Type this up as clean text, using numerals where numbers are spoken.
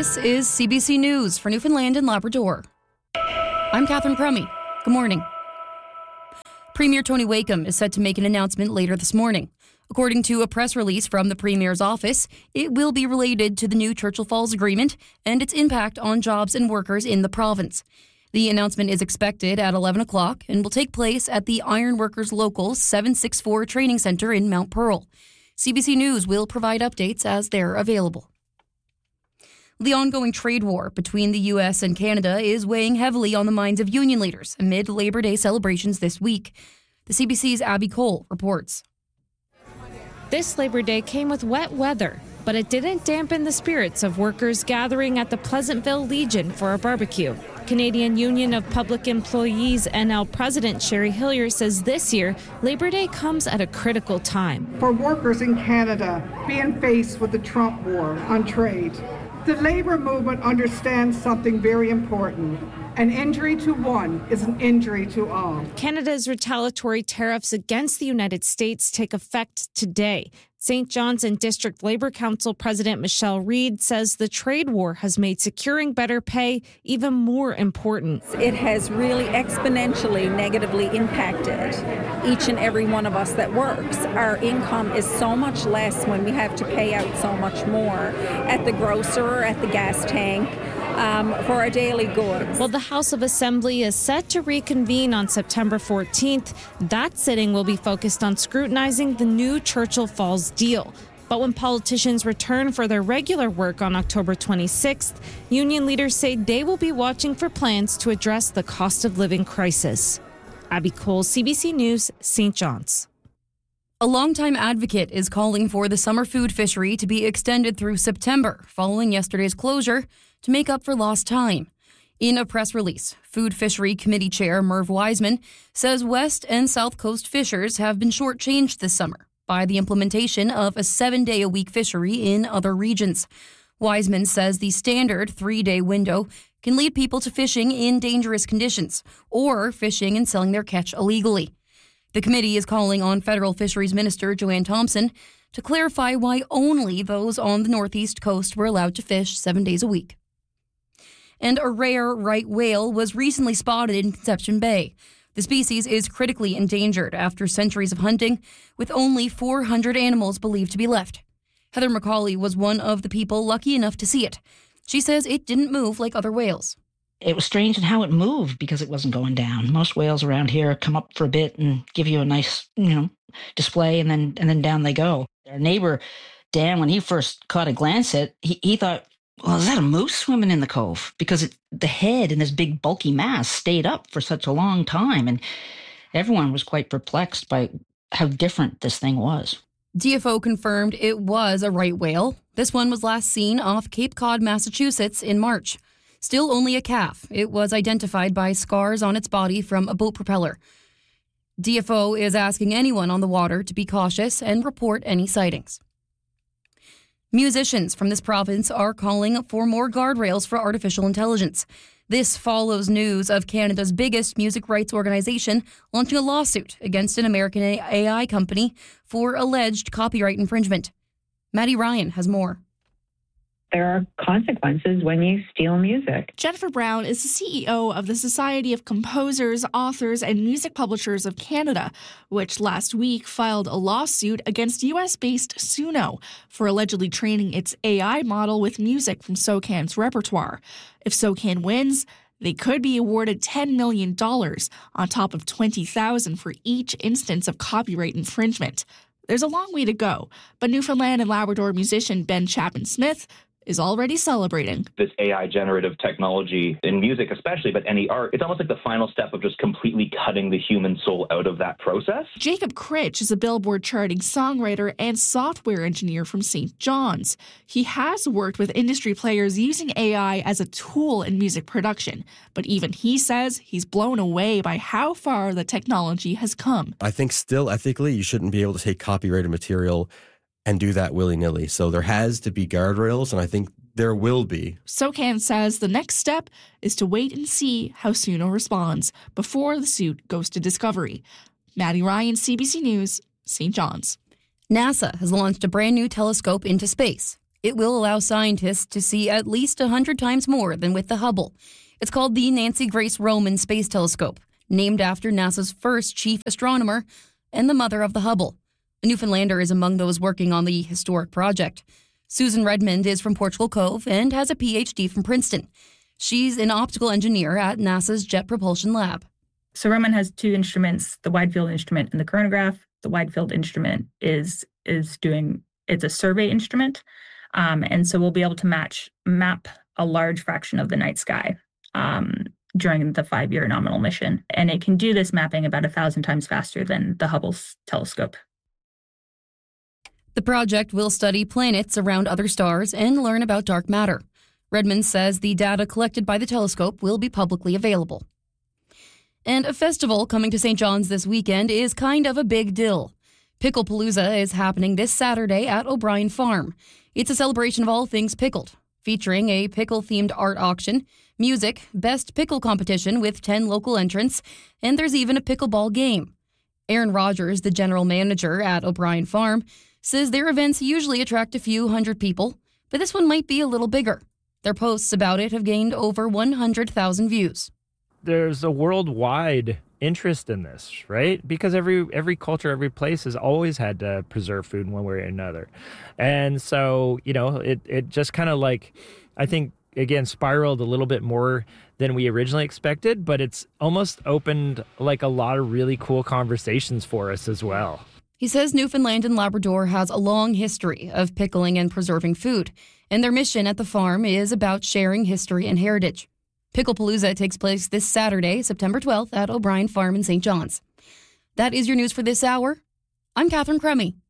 This is CBC News for Newfoundland and Labrador. I'm Catherine Crummy. Good morning. Premier Tony Wakeham is set to make an announcement later this morning. According to a press release from the Premier's office, it will be related to the new Churchill Falls Agreement and its impact on jobs and workers in the province. The announcement is expected at 11 o'clock and will take place at the Ironworkers Local 764 Training Centre in Mount Pearl. CBC News will provide updates as they're available. The ongoing trade war between the U.S. and Canada is weighing heavily on the minds of union leaders amid Labor Day celebrations this week. The CBC's Abby Cole reports. This Labor Day came with wet weather, but it didn't dampen the spirits of workers gathering at the Pleasantville Legion for a barbecue. Canadian Union of Public Employees NL President Sherry Hillier says this year, Labor Day comes at a critical time. For workers in Canada being faced with the Trump war on trade, the labor movement understands something very important. An injury to one is an injury to all. Canada's retaliatory tariffs against the United States take effect today. St. John's and District Labour Council President Michelle Reid says the trade war has made securing better pay even more important. It has really exponentially negatively impacted each and every one of us that works. Our income is so much less when we have to pay out so much more at the grocer or at the gas tank. For our daily goods. Well, the House of Assembly is set to reconvene on September 14th. That sitting will be focused on scrutinizing the new Churchill Falls deal. But when politicians return for their regular work on October 26th, union leaders say they will be watching for plans to address the cost of living crisis. Abby Cole, CBC News, St. John's. A longtime advocate is calling for the summer food fishery to be extended through September, following yesterday's closure, to make up for lost time. In a press release, Food Fishery Committee Chair Merv Wiseman says West and South Coast fishers have been shortchanged this summer by the implementation of a 7-day-a-week fishery in other regions. Wiseman says the standard 3-day window can lead people to fishing in dangerous conditions or fishing and selling their catch illegally. The committee is calling on Federal Fisheries Minister Joanne Thompson to clarify why only those on the northeast coast were allowed to fish 7 days a week. And a rare right whale was recently spotted in Conception Bay. The species is critically endangered after centuries of hunting, with only 400 animals believed to be left. Heather McCauley was one of the people lucky enough to see it. She says it didn't move like other whales. It was strange in how it moved because it wasn't going down. Most whales around here come up for a bit and give you a nice, display, and then down they go. Our neighbor, Dan, when he first caught a glance at it, he thought, well, is that a moose swimming in the cove? Because the head and this big bulky mass stayed up for such a long time. And everyone was quite perplexed by how different this thing was. DFO confirmed it was a right whale. This one was last seen off Cape Cod, Massachusetts in March. Still only a calf. It was identified by scars on its body from a boat propeller. DFO is asking anyone on the water to be cautious and report any sightings. Musicians from this province are calling for more guardrails for artificial intelligence. This follows news of Canada's biggest music rights organization launching a lawsuit against an American AI company for alleged copyright infringement. Maddie Ryan has more. There are consequences when you steal music. Jennifer Brown is the CEO of the Society of Composers, Authors, and Music Publishers of Canada, which last week filed a lawsuit against U.S.-based Suno for allegedly training its AI model with music from SOCAN's repertoire. If SOCAN wins, they could be awarded $10 million on top of $20,000 for each instance of copyright infringement. There's a long way to go, but Newfoundland and Labrador musician Ben Chapman-Smith is already celebrating. This AI generative technology in music especially, but any art, it's almost like the final step of just completely cutting the human soul out of that process. Jacob Critch is a Billboard charting songwriter and software engineer from St. John's. He has worked with industry players using AI as a tool in music production, but even he says he's blown away by how far the technology has come. I think still ethically you shouldn't be able to take copyrighted material and do that willy-nilly. So there has to be guardrails, and I think there will be. SOCAN says the next step is to wait and see how Suno responds before the suit goes to discovery. Maddie Ryan, CBC News, St. John's. NASA has launched a brand new telescope into space. It will allow scientists to see at least 100 times more than with the Hubble. It's called the Nancy Grace Roman Space Telescope, named after NASA's first chief astronomer and the mother of the Hubble. A Newfoundlander is among those working on the historic project. Susan Redmond is from Portugal Cove and has a PhD from Princeton. She's an optical engineer at NASA's Jet Propulsion Lab. So Roman has two instruments, the wide field instrument and the coronagraph. The wide field instrument it's a survey instrument. And so we'll be able to map a large fraction of the night sky during the 5-year nominal mission. And it can do this mapping about 1,000 times faster than the Hubble's telescope. The project will study planets around other stars and learn about dark matter. Redmond says the data collected by the telescope will be publicly available. And a festival coming to St. John's this weekend is kind of a big deal. Picklepalooza is happening this Saturday at O'Brien Farm. It's a celebration of all things pickled, featuring a pickle-themed art auction, music, best pickle competition with 10 local entrants, and there's even a pickleball game. Aaron Rogers, the general manager at O'Brien Farm, says their events usually attract a few hundred people, but this one might be a little bigger. Their posts about it have gained over 100,000 views. There's a worldwide interest in this, right? Because every culture, every place has always had to preserve food in one way or another. And so, it just kind of I think, again, spiraled a little bit more than we originally expected, but it's almost opened a lot of really cool conversations for us as well. He says Newfoundland and Labrador has a long history of pickling and preserving food, and their mission at the farm is about sharing history and heritage. Picklepalooza takes place this Saturday, September 12th at O'Brien Farm in St. John's. That is your news for this hour. I'm Catherine Crummy.